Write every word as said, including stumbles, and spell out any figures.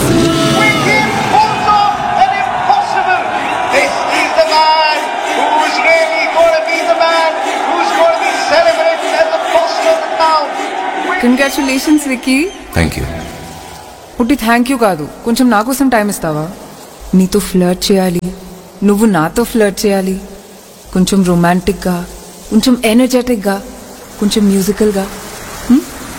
Vicky pulls off an impossible. This is the man who's really going to be the man who's going to be celebrated as the boss of the town. Congratulations Vicky. Thank you. పుట్టి thank you కాదు, కొంచెం నా కోసం time ఇస్తావా? నీతో flirt చేయాలి, నువ్వు నాతో ఫ్లర్ట్ చేయాలి. కొంచెం రొమాంటిక్గా, కొంచెం ఎనర్జెటిక్గా, కొంచెం మ్యూజికల్గా.